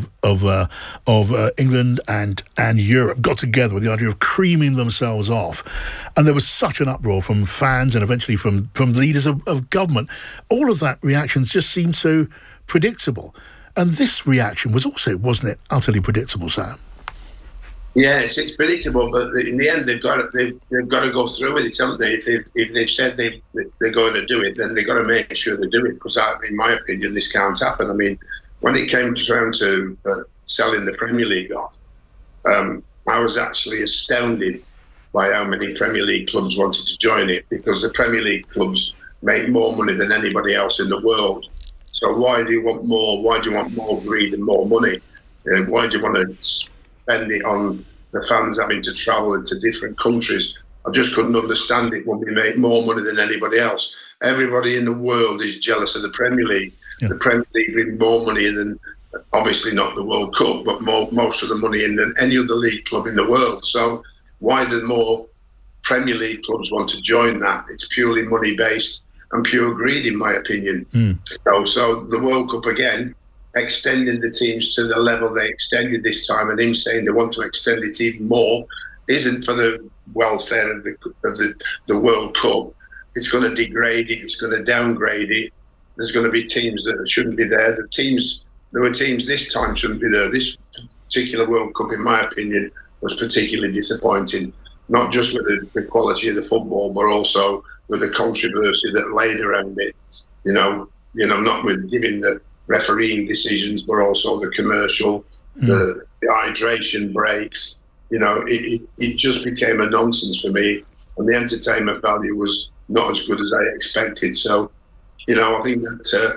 England and Europe got together with the idea of creaming themselves off, and there was such an uproar from fans and eventually from leaders of government, all of that reactions just seemed so predictable. And this reaction was also, wasn't it, utterly predictable, Sam? Yes, it's predictable, but in the end, they've got to go through with it, haven't they? If they've said they're going to do it, then they've got to make sure they do it. Because, in my opinion, this can't happen. I mean, when it came down to selling the Premier League off, I was actually astounded by how many Premier League clubs wanted to join it, because the Premier League clubs make more money than anybody else in the world. So why do you want more? Why do you want more greed and more money? Why do you want to spend it on the fans having to travel into different countries? I just couldn't understand it when we make more money than anybody else. Everybody in the world is jealous of the Premier League. Yeah. The Premier League brings more money than, obviously not the World Cup, but most of the money in than any other league club in the world. So why do more Premier League clubs want to join that? It's purely money-based and pure greed, in my opinion. So the World Cup, again, extending the teams to the level they extended this time, and him saying they want to extend it even more, isn't for the welfare of the World Cup. It's going to degrade it. It's going to downgrade it. There's going to be teams that shouldn't be there. There were teams this time shouldn't be there. This particular World Cup, in my opinion, was particularly disappointing. Not just with the quality of the football, but also with the controversy that laid around it. Not with giving the refereeing decisions, but also the commercial, the hydration breaks. It just became a nonsense for me, and the entertainment value was not as good as I expected. So, I think that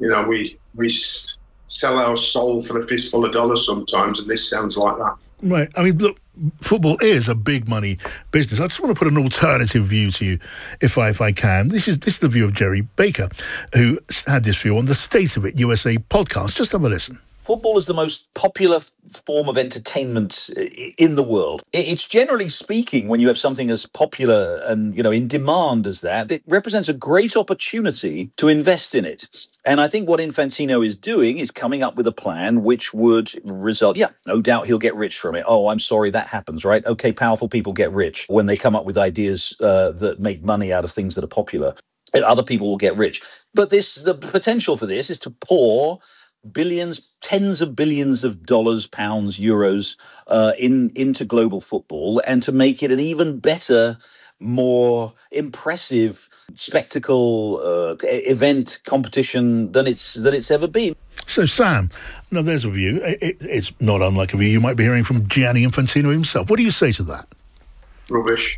we sell our soul for a fistful of dollars sometimes, and this sounds like that. Right. I mean, look, football is a big money business. I just want to put an alternative view to you, if I can. This is the view of Jerry Baker, who had this view on the State of It USA podcast. Just have a listen. Football is the most popular form of entertainment in the world. It's generally speaking, when you have something as popular and, in demand as that, it represents a great opportunity to invest in it. And I think what Infantino is doing is coming up with a plan which would result, no doubt he'll get rich from it. Oh, I'm sorry, that happens, right? Okay, powerful people get rich when they come up with ideas that make money out of things that are popular. And other people will get rich. But the potential for this is to pour billions, tens of billions of dollars, pounds, euros into global football, and to make it an even better, more impressive spectacle event competition than it's ever been. So, Sam, now there's a view. It's not unlike a view you might be hearing from Gianni Infantino himself. What do you say to that? Rubbish.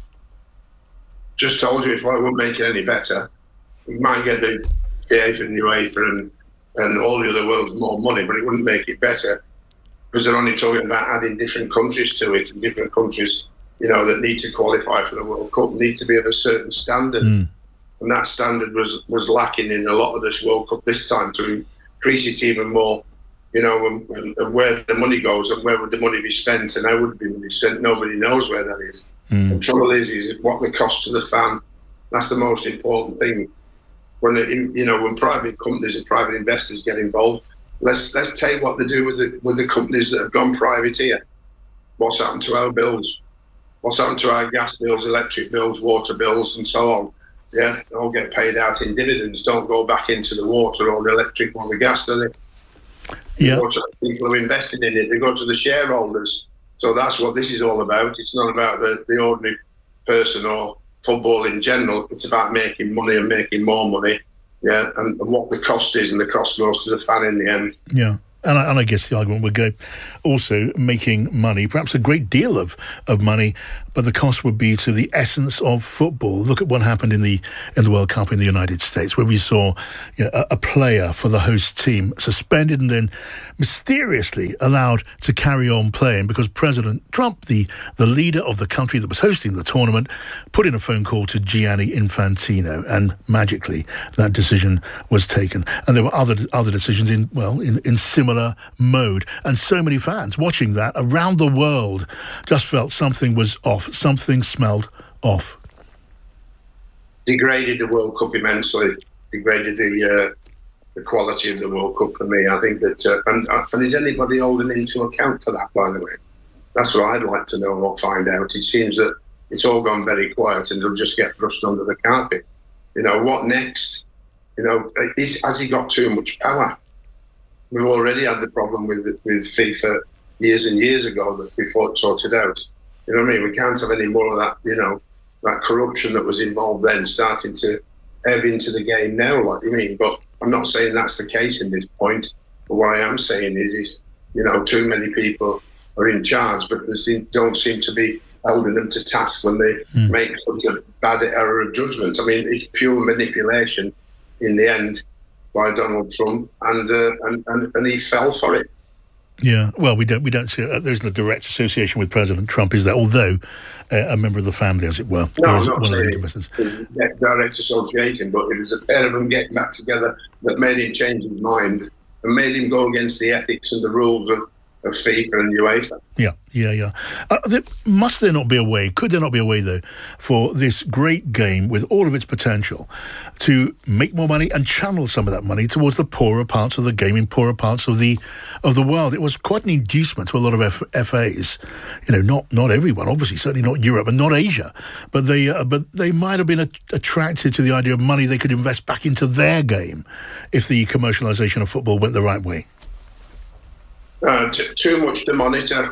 Just told you, if I wouldn't make it any better, we might get the FIFA and UEFA and all the other world's more money, but it wouldn't make it better, because they're only talking about adding different countries to it, and different countries, that need to qualify for the World Cup need to be of a certain standard. And that standard was lacking in a lot of this World Cup this time. To increase it even more, and where the money goes and where would the money be spent and how would it be spent, nobody knows where that is. The trouble is what the cost to the fan. That's the most important thing. When when private companies and private investors get involved, let's take what they do with the companies that have gone private here. What's happened to our bills? what's happened to our gas bills, electric bills, water bills, and so on? Yeah, they all get paid out in dividends. Don't go back into the water or the electric or the gas, do they? Yeah. They go to the people who invested in it. They go to the shareholders. So that's what this is all about. It's not about the ordinary person or football in general. It's about making money and making more money. Yeah, and what the cost is, and the cost goes to the fan in the end. Yeah. And I guess the argument would go also making money, perhaps a great deal of money, but the cost would be to the essence of football. Look at what happened in the World Cup in the United States, where we saw a player for the host team suspended and then mysteriously allowed to carry on playing because President Trump, the leader of the country that was hosting the tournament, put in a phone call to Gianni Infantino, and magically that decision was taken. And there were other decisions in similar mode, and so many fans watching that around the world just felt something was off, something smelled off. Degraded the World Cup immensely, degraded the quality of the World Cup for me. I think that, and is anybody holding into account for that, by the way? That's what I'd like to know or find out. It seems that it's all gone very quiet and they'll just get brushed under the carpet. What next? Has he got too much power? We've already had the problem with FIFA years and years ago that we thought sorted out. You know what I mean? We can't have any more of that, that corruption that was involved then starting to ebb into the game now, like you mean. But I'm not saying that's the case in this point. But what I am saying is too many people are in charge, but they don't seem to be holding them to task when they make such a bad error of judgment. I mean, it's pure manipulation in the end by Donald Trump, and he fell for it. Yeah, well, we don't see there's no direct association with President Trump, is there? Although a member of the family, as it were, no, is not one saying of the direct association, but it was a pair of them getting back together that made him change his mind and made him go against the ethics and the rules of FIFA and UEFA. Yeah. Must there not be a way, could there not be a way, though, for this great game, with all of its potential, to make more money and channel some of that money towards the poorer parts of the game in poorer parts of the world? It was quite an inducement to a lot of FAs. Not everyone, obviously, certainly not Europe and not Asia, but they might have been attracted to the idea of money they could invest back into their game if the commercialisation of football went the right way. Too much to monitor.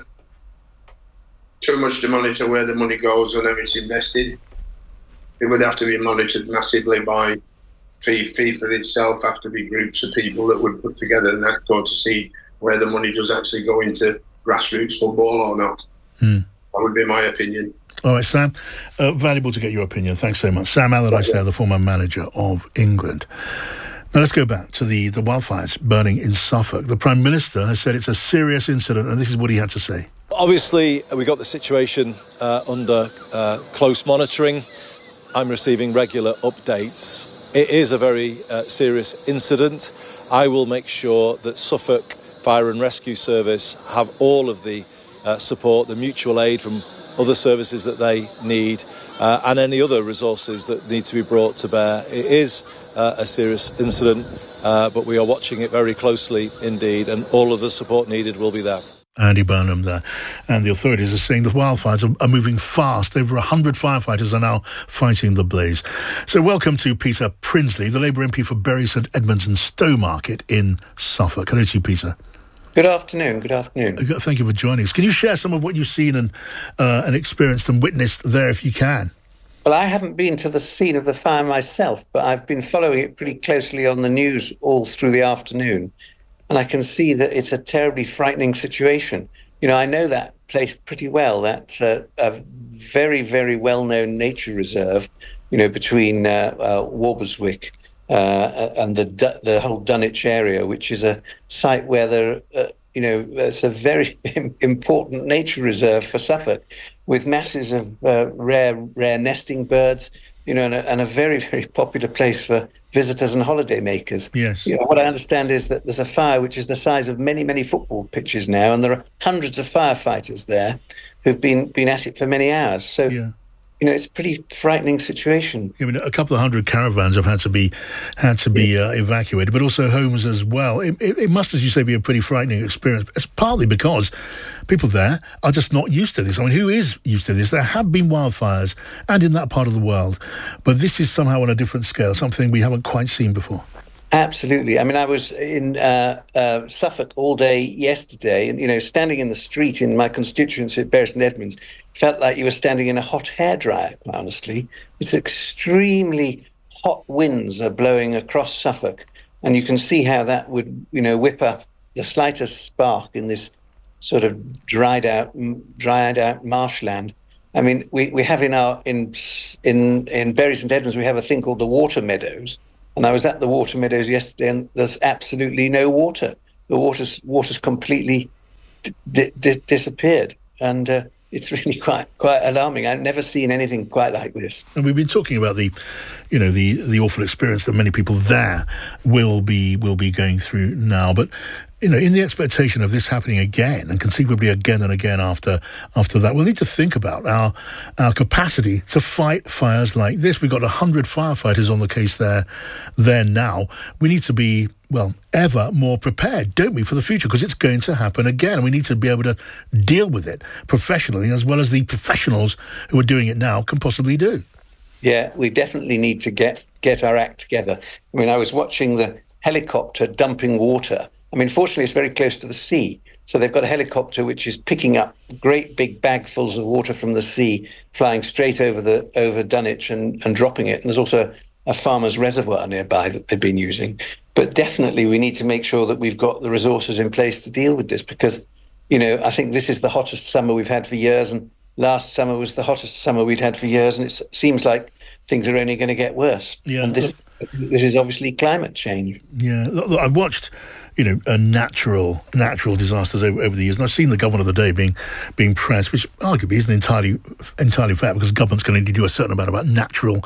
Too much to monitor where the money goes and how it's invested. It would have to be monitored massively by FIFA itself. Have to be groups of people that would put together and that go to see where the money does actually go into grassroots football or not. That would be my opinion. All right, Sam, valuable to get your opinion. Thanks so much. Sam Allardyce there, the former manager of England. Now, let's go back to the wildfires burning in Suffolk. The Prime Minister has said it's a serious incident, and this is what he had to say. Obviously, we got the situation under close monitoring. I'm receiving regular updates. It is a very serious incident. I will make sure that Suffolk Fire and Rescue Service have all of the support, the mutual aid from other services that they need, and any other resources that need to be brought to bear. It is a serious incident, but we are watching it very closely indeed, and all of the support needed will be there. Andy Burnham there. And the authorities are saying the wildfires are moving fast. Over 100 firefighters are now fighting the blaze. So welcome to Peter Prinsley, the Labour MP for Bury St Edmunds and Stowmarket in Suffolk. Hello to you, Peter. Good afternoon. Good afternoon. Thank you for joining us. Can you share some of what you've seen and experienced and witnessed there, if you can? Well, I haven't been to the scene of the fire myself, but I've been following it pretty closely on the news all through the afternoon. And I can see that it's a terribly frightening situation. I know that place pretty well. That's a very, very well-known nature reserve, between Walberswick and the whole Dunwich area, which is a site where there, it's a very important nature reserve for Suffolk, with masses of rare nesting birds, and a very, very popular place for visitors and holiday makers. Yes. What I understand is that there's a fire which is the size of many, many football pitches now, and there are hundreds of firefighters there who've been at it for many hours. So it's a pretty frightening situation. I mean, a couple of hundred caravans have had to be evacuated, but also homes as well. It must, as you say, be a pretty frightening experience. It's partly because people there are just not used to this. I mean, who is used to this? There have been wildfires, and in that part of the world, but this is somehow on a different scale, something we haven't quite seen before. Absolutely. I mean, I was in Suffolk all day yesterday, and, standing in the street in my constituency at Bury St Edmunds, felt like you were standing in a hot hairdryer, honestly. It's extremely hot winds are blowing across Suffolk, and you can see how that would, whip up the slightest spark in this sort of dried out marshland. I mean, we have in Bury St Edmunds, we have a thing called the water meadows. And I was at the water meadows yesterday, and there's absolutely no water. The water's completely disappeared, and it's really quite alarming. I've never seen anything quite like this. And we've been talking about the awful experience that many people there will be going through now, but. In the expectation of this happening again, and conceivably again and again after that, we'll need to think about our capacity to fight fires like this. We've got 100 firefighters on the case there now. We need to be, ever more prepared, don't we, for the future, because it's going to happen again. We need to be able to deal with it professionally, as well as the professionals who are doing it now can possibly do. Yeah, we definitely need to get our act together. I mean, I was watching the helicopter dumping water. I mean, fortunately, it's very close to the sea. So they've got a helicopter which is picking up great big bagfuls of water from the sea, flying straight over Dunwich and dropping it. And there's also a farmer's reservoir nearby that they've been using. But definitely we need to make sure that we've got the resources in place to deal with this, because, I think this is the hottest summer we've had for years, and last summer was the hottest summer we'd had for years, and it seems like things are only going to get worse. Yeah, and this is obviously climate change. Yeah, look, I've watched natural disasters over the years, and I've seen the government of the day being pressed, which arguably isn't entirely fair, because governments can only do a certain amount about natural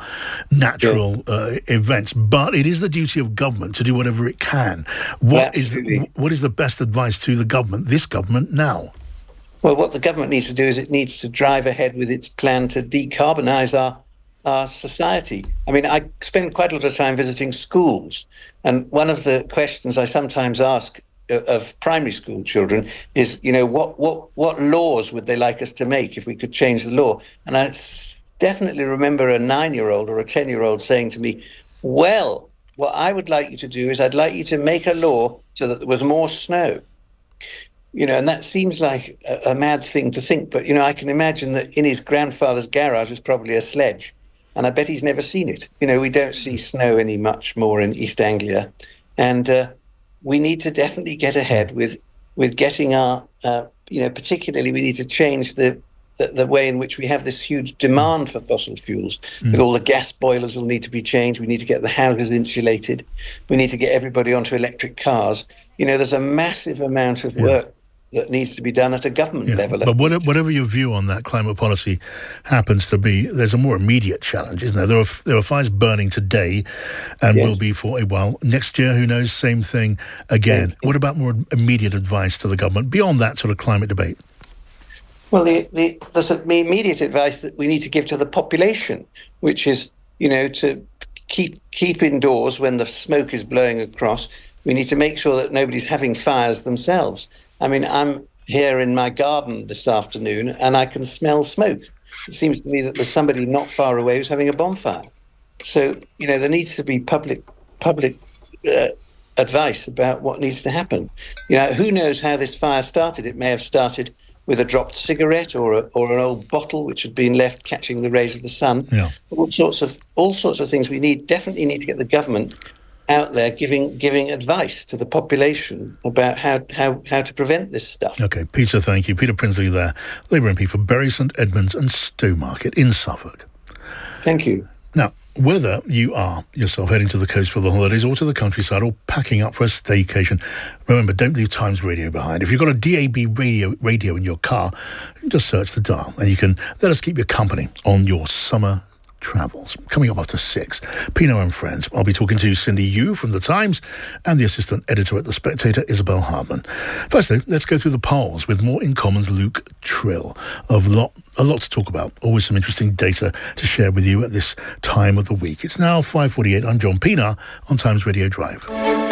events. But it is the duty of government to do whatever it can. What is the best advice to the government, this government now? Well, what the government needs to do is it needs to drive ahead with its plan to decarbonise our society. I mean, I spend quite a lot of time visiting schools, and one of the questions I sometimes ask of primary school children is, what laws would they like us to make if we could change the law? And I definitely remember a 9-year-old or a 10-year-old saying to me, well, what I would like you to do is I'd like you to make a law so that there was more snow. And that seems like a mad thing to think, but, I can imagine that in his grandfather's garage was probably a sledge. And I bet he's never seen it. We don't see snow any much more in East Anglia. And we need to definitely get ahead with getting our, particularly we need to change the way in which we have this huge demand for fossil fuels. With all the gas boilers will need to be changed. We need to get the houses insulated. We need to get everybody onto electric cars. There's a massive amount of work that needs to be done at a government level. But whatever your view on that climate policy happens to be, there's a more immediate challenge, isn't there? There are fires burning today and will be for a while. Next year, who knows, same thing again. What about more immediate advice to the government beyond that sort of climate debate? Well, there's an immediate advice that we need to give to the population, which is, to keep indoors when the smoke is blowing across. We need to make sure that nobody's having fires themselves. I mean, I'm here in my garden this afternoon and I can smell smoke. It seems to me that there's somebody not far away who's having a bonfire. So, there needs to be public advice about what needs to happen. Who knows how this fire started? It may have started with a dropped cigarette or an old bottle which had been left catching the rays of the sun. Yeah. All sorts of things. We definitely need to get the government out there giving advice to the population about how to prevent this stuff. Okay, Peter, thank you. Peter Prinsley there, Labour MP for Bury St Edmunds and Stowmarket in Suffolk. Thank you. Now, whether you are yourself heading to the coast for the holidays or to the countryside or packing up for a staycation, remember, don't leave Times Radio behind. If you've got a DAB radio in your car, just search the dial and you can let us keep you company on your summer travels. Coming up after 6, Pinot and Friends. I'll be talking to Cindy Yu from The Times and the assistant editor at The Spectator, Isabel Hartman. First, though, let's go through the polls with more in Common's Luke Trill. A lot to talk about. Always some interesting data to share with you at this time of the week. It's now 5:48. I'm John Pienaar on Times Radio Drive.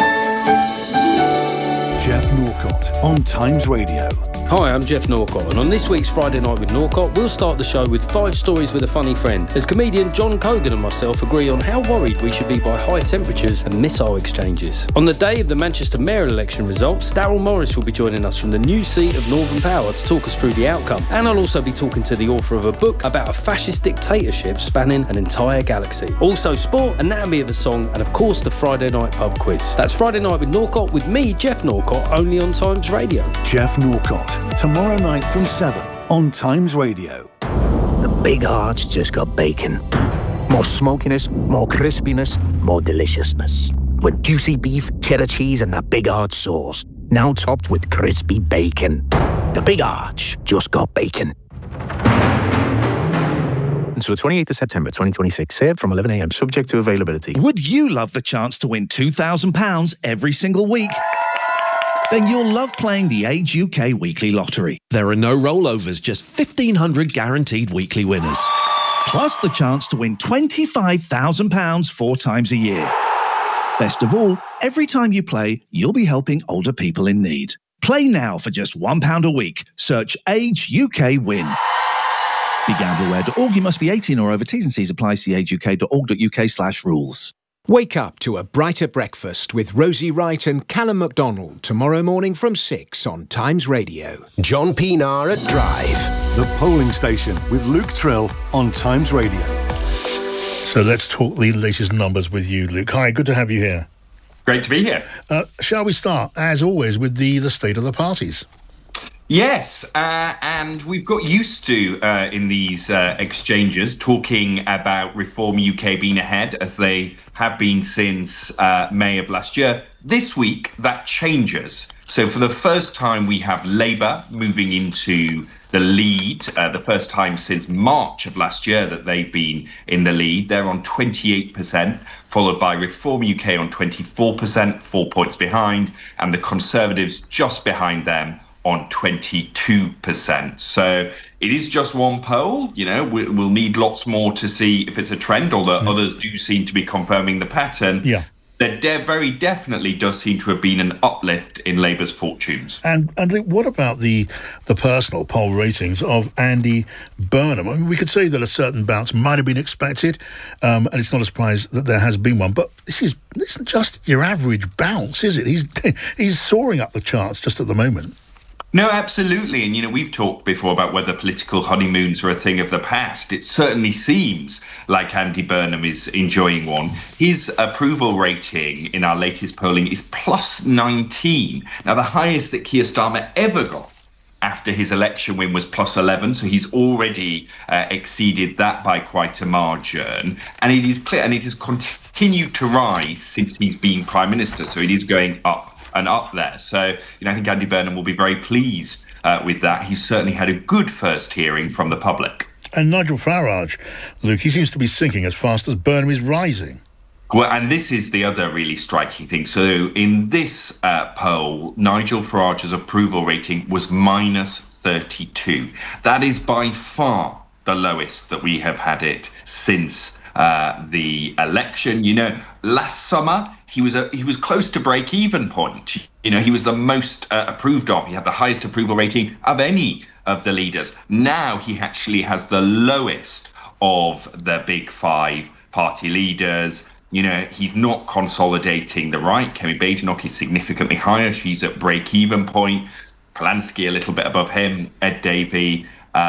Jeff Norcott on Times Radio. Hi, I'm Jeff Norcott, and on this week's Friday Night with Norcott, we'll start the show with 5 stories with a funny friend, as comedian John Cogan and myself agree on how worried we should be by high temperatures and missile exchanges. On the day of the Manchester mayoral election results, Daryl Morris will be joining us from the new seat of Northern Power to talk us through the outcome, and I'll also be talking to the author of a book about a fascist dictatorship spanning an entire galaxy. Also sport, anatomy of a song, and of course the Friday Night pub quiz. That's Friday Night with Norcott with me, Jeff Norcott, only on Times Radio. Jeff Norcott. Tomorrow night from 7 on Times Radio. The big hearts just got bacon. More smokiness, more crispiness, more deliciousness. With juicy beef, cheddar cheese and that big arch sauce. Now topped with crispy bacon. The Big Arch just got bacon. Until the 28th of September 2026, served from 11 a.m, subject to availability. Would you love the chance to win £2,000 every single week? Then you'll love playing the Age UK Weekly Lottery. There are no rollovers, just 1,500 guaranteed weekly winners. Plus the chance to win £25,000 4 times a year. Best of all, every time you play, you'll be helping older people in need. Play now for just £1 a week. Search Age UK Win. BeGambleAware.org. You must be 18 or over. T's and C's apply. See ageuk.org.uk/rules. Wake up to a brighter breakfast with Rosie Wright and Callum MacDonald tomorrow morning from 6 on Times Radio. John Pienaar at Drive. The polling station with Luke Trill on Times Radio. So let's talk the latest numbers with you, Luke. Hi, good to have you here. Great to be here. Shall we start, as always, with the state of the parties? Yes, and we've got used to, in these exchanges, talking about Reform UK being ahead, as they have been since May of last year. This week, that changes. So for the first time, we have Labour moving into the lead, the first time since March of last year that they've been in the lead. They're on 28%, followed by Reform UK on 24%, 4 points behind, and the Conservatives just behind them on 22%. So it is just one poll. You know, we'll need lots more to see if it's a trend, although others do seem to be confirming the pattern. Yeah. There very definitely does seem to have been an uplift in Labour's fortunes. And what about the personal poll ratings of Andy Burnham? I mean, we could say that a certain bounce might have been expected, and it's not a surprise that there has been one. But this isn't just your average bounce, is it? He's soaring up the charts just at the moment. No, absolutely. And, you know, we've talked before about whether political honeymoons are a thing of the past. It certainly seems like Andy Burnham is enjoying one. His approval rating in our latest polling is plus 19. Now, the highest that Keir Starmer ever got after his election win was plus 11. So he's already exceeded that by quite a margin. And it is clear, and it has continued to rise since he's been Prime Minister. So it is going up and up there. So, you know, I think Andy Burnham will be very pleased with that. He's certainly had a good first hearing from the public. And Nigel Farage, Luke, he seems to be sinking as fast as Burnham is rising. Well, and this is the other really striking thing. So in this poll, Nigel Farage's approval rating was minus 32. That is by far the lowest that we have had it since the election. You know, last summer, he was close to break-even point. You know, he was the most approved of. He had the highest approval rating of any of the leaders. Now he actually has the lowest of the big 5 party leaders. You know, he's not consolidating the right. Kemi Badenoch is significantly higher. She's at break-even point. Polanski a little bit above him. Ed Davey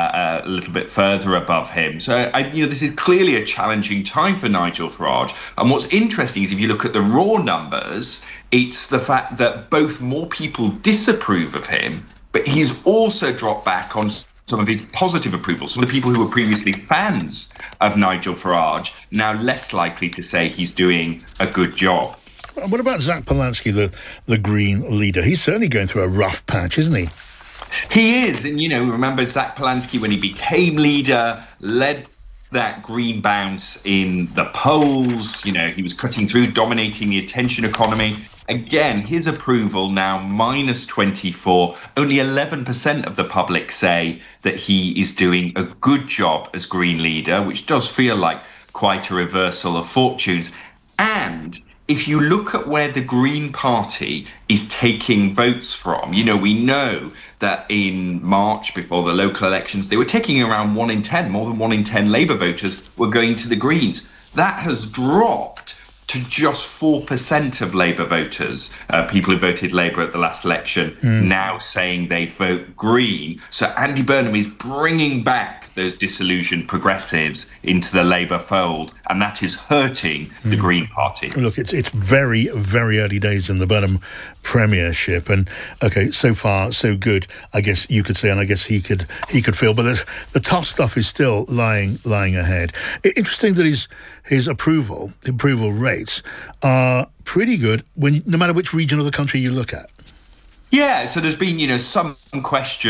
a little bit further above him. So, you know, this is clearly a challenging time for Nigel Farage. And what's interesting is if you look at the raw numbers, it's the fact that both more people disapprove of him, but he's also dropped back on some of his positive approvals. Some of the people who were previously fans of Nigel Farage now less likely to say he's doing a good job. What about Zach Polanski, the Green leader? He's certainly going through a rough patch, isn't he? He is. And, you know, remember Zach Polanski when he became leader, led that green bounce in the polls. You know, he was cutting through, dominating the attention economy. Again, his approval now minus 24. Only 11% of the public say that he is doing a good job as Green leader, which does feel like quite a reversal of fortunes. And if you look at where the Green Party is taking votes from, you know, we know that in March, before the local elections, they were taking around 1 in 10, more than 1 in 10 Labour voters were going to the Greens. That has dropped to just 4% of Labour voters, people who voted Labour at the last election, now saying they'd vote Green. So Andy Burnham is bringing back those disillusioned progressives into the Labour fold, and that is hurting the Green Party. Look, it's very, very early days in the Burnham premiership, and okay, so far so good, I guess you could say, and I guess he could feel, but the tough stuff is still lying ahead. Interesting that his approval rates are pretty good no matter which region of the country you look at. Yeah, so there's been, some question